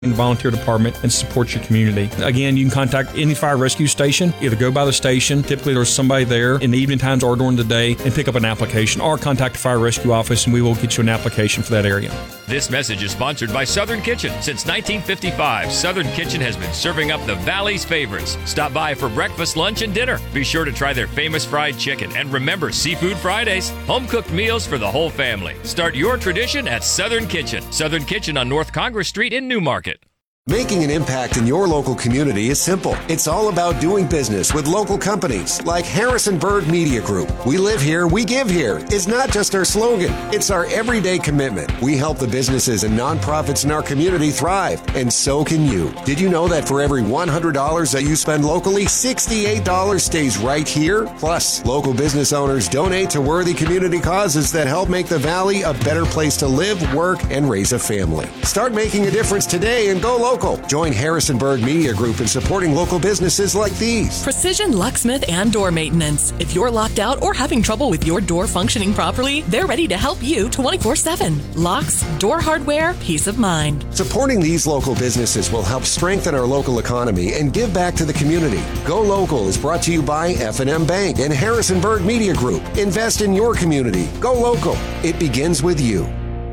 in the volunteer department and support your community. Again, you can contact any fire rescue station. Either go by the station, typically there's somebody there in the evening times or during the day, and pick up an application, or contact the fire rescue office and we will get you an application for that area. This message is sponsored by Southern Kitchen. Since 1955, Southern Kitchen has been serving up the Valley's favorites. Stop by for breakfast, lunch, and dinner. Be sure to try their famous fried chicken, and remember Seafood Fridays, home-cooked meals for the whole family. Start your tradition at Southern Kitchen. Southern Kitchen on North Congress Street in Newmarket. Making an impact in your local community is simple. It's all about doing business with local companies like Harrisonburg Media Group. We live here, we give here. It's not just our slogan, it's our everyday commitment. We help the businesses and nonprofits in our community thrive, and so can you. Did you know that for every $100 that you spend locally, $68 stays right here? Plus, local business owners donate to worthy community causes that help make the Valley a better place to live, work, and raise a family. Start making a difference today and go local. Join Harrisonburg Media Group in supporting local businesses like these. Precision Locksmith and Door Maintenance. If you're locked out or having trouble with your door functioning properly, they're ready to help you 24/7. Locks, door hardware, peace of mind. Supporting these local businesses will help strengthen our local economy and give back to the community. Go Local is brought to you by F&M Bank and Harrisonburg Media Group. Invest in your community. Go local. It begins with you.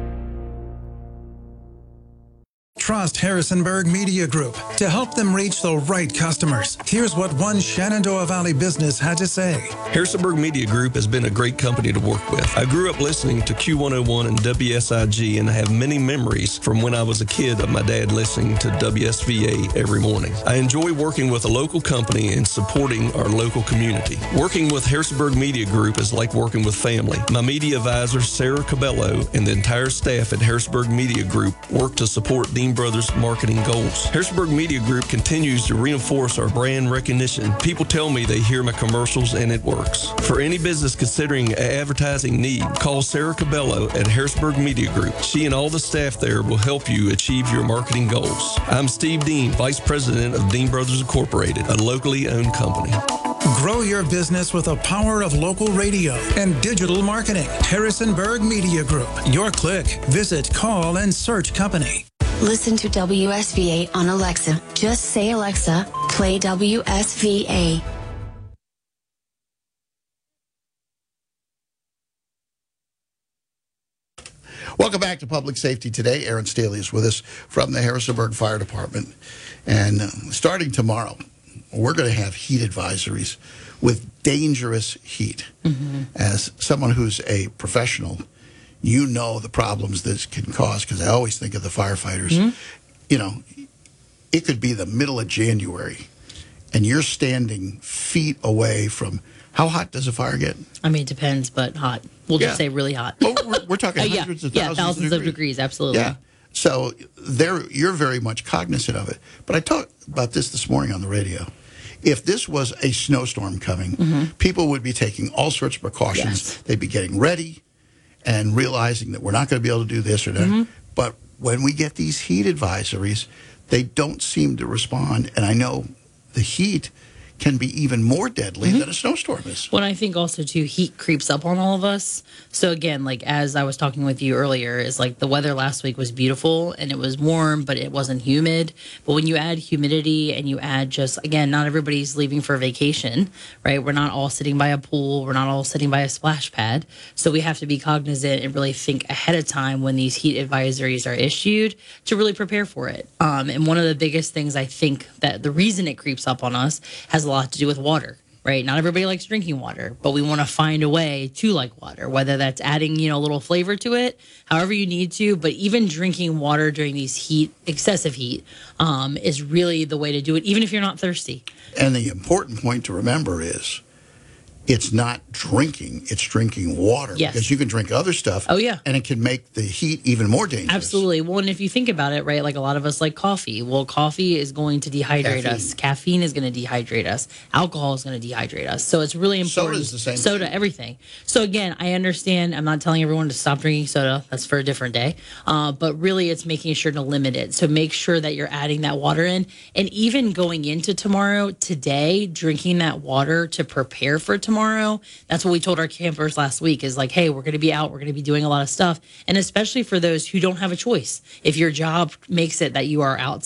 Trust Harrisonburg Media Group to help them reach the right customers. Here's what one Shenandoah Valley business had to say. Harrisonburg Media Group has been a great company to work with. I grew up listening to Q101 and WSIG and have many memories from when I was a kid of my dad listening to WSVA every morning. I enjoy working with a local company and supporting our local community. Working with Harrisonburg Media Group is like working with family. My media advisor, Sarah Cabello, and the entire staff at Harrisonburg Media Group work to support Dean Brothers marketing goals. Harrisonburg Media Group continues to reinforce our brand recognition. People tell me they hear my commercials and it works. For any business considering an advertising need, call Sarah Cabello at Harrisonburg Media Group. She and all the staff there will help you achieve your marketing goals. I'm Steve Dean, Vice President of Dean Brothers Incorporated, a locally owned company. Grow your business with the power of local radio and digital marketing. Harrisonburg Media Group. Your click. Visit, call, and search company. Listen to WSVA on Alexa. Just say, Alexa, play WSVA. Welcome back to Public Safety Today. Aaron Staley is with us from the Harrisonburg Fire Department. And starting tomorrow, we're going to have heat advisories with dangerous heat. Mm-hmm. As someone who's a professional, you know the problems this can cause, because I always think of the firefighters. Mm-hmm. You know, it could be the middle of January, and you're standing feet away from... How hot does a fire get? I mean, it depends, but hot. We'll just say really hot. Oh, we're talking hundreds of thousands of degrees, absolutely. Yeah. So you're very much cognizant of it. But I talked about this morning on the radio. If this was a snowstorm coming, mm-hmm. people would be taking all sorts of precautions. Yes. They'd be getting ready and realizing that we're not going to be able to do this or that. Mm-hmm. But when we get these heat advisories, they don't seem to respond. And I know the heat can be even more deadly mm-hmm. than a snowstorm is. Well, I think also, too, heat creeps up on all of us. So, again, like as I was talking with you earlier, is like the weather last week was beautiful and it was warm, but it wasn't humid. But when you add humidity and you add just, again, not everybody's leaving for vacation, right? We're not all sitting by a pool. We're not all sitting by a splash pad. So we have to be cognizant and really think ahead of time when these heat advisories are issued to really prepare for it. And one of the biggest things I think that the reason it creeps up on us has a lot to do with water, right? Not everybody likes drinking water, but we want to find a way to like water, whether that's adding, a little flavor to it, however you need to. But even drinking water during these excessive heat, is really the way to do it, even if you're not thirsty. And the important point to remember is it's not drinking, it's drinking water. Yes. Because you can drink other stuff. Oh, yeah. And it can make the heat even more dangerous. Absolutely. Well, and if you think about it, right, like a lot of us like coffee. Well, coffee is going to dehydrate us. Caffeine is going to dehydrate us. Alcohol is going to dehydrate us. So it's really important. Soda is the same Soda, thing. Everything. So again, I understand. I'm not telling everyone to stop drinking soda. That's for a different day. But really, it's making sure to limit it. So make sure that you're adding that water in. And even going into today, drinking that water to prepare for tomorrow tomorrow. That's what we told our campers last week is like, hey, we're going to be out. We're going to be doing a lot of stuff. And especially for those who don't have a choice. If your job makes it that you are outside,